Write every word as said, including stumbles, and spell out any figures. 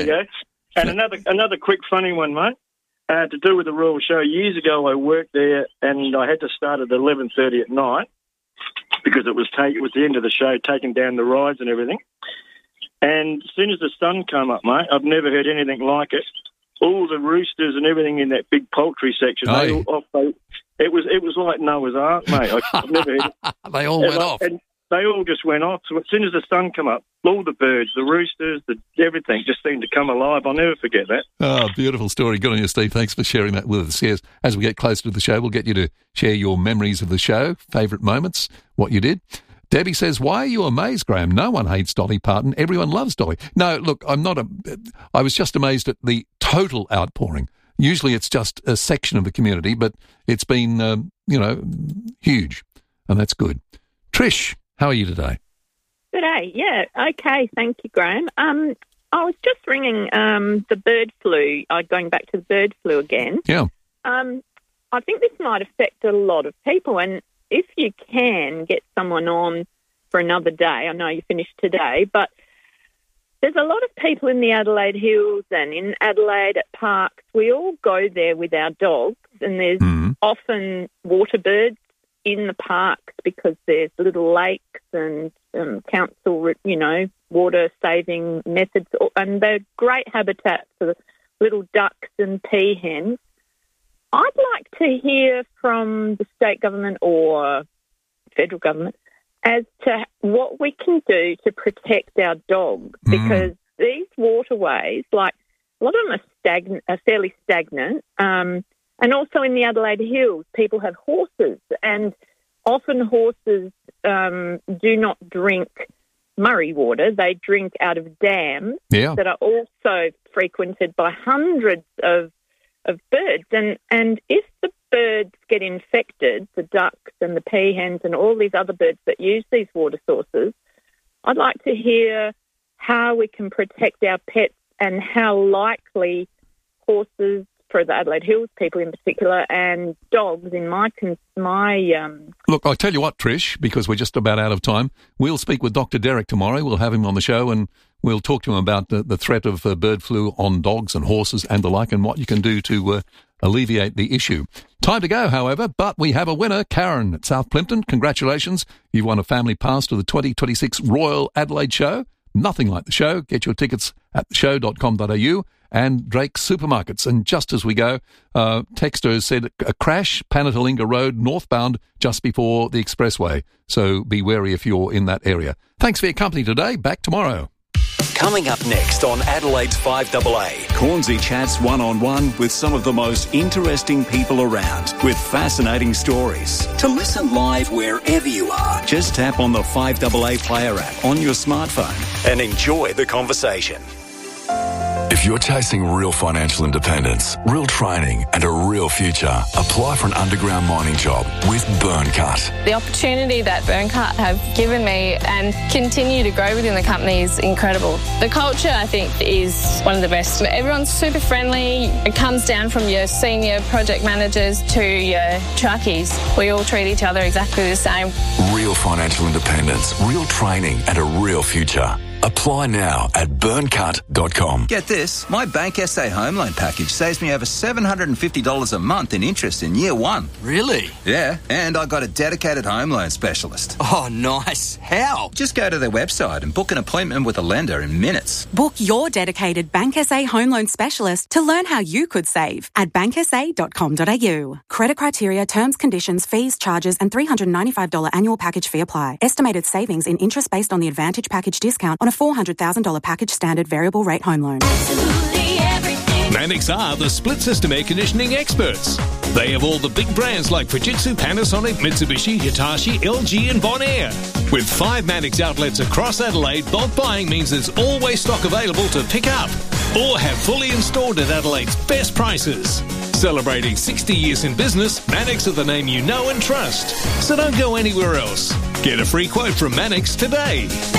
Yeah. And another another quick funny one, mate, uh, to do with the Royal Show. Years ago, I worked there, and I had to start at eleven thirty at night because it was take, it was the end of the show, taking down the rides and everything. And as soon as the sun came up, mate, I've never heard anything like it. All the roosters and everything in that big poultry section, Oh, they yeah. all, off, they, it was it was like Noah's Ark, mate. I, I've never heard it. They all went And, off. And they all just went off. So as soon as the sun came up, all the birds, the roosters, the everything just seemed to come alive. I'll never forget that. Oh, beautiful story. Good on you, Steve. Thanks for sharing that with us. Yes, as we get closer to the show, we'll get you to share your memories of the show, favourite moments, what you did. Debbie says, why are you amazed, Graham? No one hates Dolly Parton. Everyone loves Dolly. No, look, I'm not a... I was just amazed at the total outpouring. Usually it's just a section of the community, but it's been, um, you know, huge, and that's good. Trish, how are you today? Good day. Yeah, okay. Thank you, Graham. Um, I was just ringing um, the bird flu, uh, going back to the bird flu again. Yeah. Um, I think this might affect a lot of people, and if you can get someone on for another day, I know you finished today, but there's a lot of people in the Adelaide Hills and in Adelaide at parks. We all go there with our dogs, and there's Mm. often water birds in the parks because there's little lakes and um, council, you know, water-saving methods, and they're great habitats for little ducks and peahens. I'd like to hear from the state government or federal government as to what we can do to protect our dogs, Mm. because these waterways, like a lot of them are stagnant, are fairly stagnant, um, and also in the Adelaide Hills, people have horses, and often horses um, do not drink Murray water. They drink out of dams Yeah. that are also frequented by hundreds of of birds. And, and if the birds get infected, the ducks and the peahens and all these other birds that use these water sources, I'd like to hear how we can protect our pets and how likely horses, for the Adelaide Hills people in particular, and dogs in my my um, Look, I'll tell you what, Trish, because we're just about out of time, we'll speak with Doctor Derek tomorrow. We'll have him on the show and we'll talk to him about the, the threat of uh, bird flu on dogs and horses and the like, and what you can do to uh, alleviate the issue. Time to go, however, but we have a winner, Karen at South Plympton. Congratulations. You've won a family pass to the twenty twenty-six Royal Adelaide Show. Nothing like the show. Get your tickets at the show dot com dot a u and Drake's Supermarkets. And just as we go, uh, Texter said a crash, Panatalinga Road, northbound, just before the expressway. So be wary if you're in that area. Thanks for your company today. Back tomorrow. Coming up next on Adelaide's five A A. Cornsey chats one-on-one with some of the most interesting people around with fascinating stories. To listen live wherever you are, just tap on the five A A Player app on your smartphone and enjoy the conversation. If you're chasing real financial independence, real training and a real future, apply for an underground mining job with Burncut. The opportunity that Burncut have given me and continue to grow within the company is incredible. The culture, I think, is one of the best. Everyone's super friendly. It comes down from your senior project managers to your truckies. We all treat each other exactly the same. Real financial independence, real training and a real future. Apply now at burncut dot com. Get this, my Bank S A home loan package saves me over seven hundred fifty dollars a month in interest in year one. Really? Yeah, and I got a dedicated home loan specialist. Oh, nice. How? Just go to their website and book an appointment with a lender in minutes. Book your dedicated Bank S A home loan specialist to learn how you could save at bank s a dot com dot a u. Credit criteria, terms, conditions, fees, charges and three hundred ninety-five dollars annual package fee apply. Estimated savings in interest based on the Advantage package discount on a four hundred thousand dollars package standard variable rate home loan. Absolutely everything. Mannix are the split system air conditioning experts. They have all the big brands like Fujitsu, Panasonic, Mitsubishi, Hitachi, L G and Bonaire. With five Mannix outlets across Adelaide, bulk buying means there's always stock available to pick up or have fully installed at Adelaide's best prices. Celebrating sixty years in business, Mannix are the name you know and trust. So don't go anywhere else. Get a free quote from Mannix today.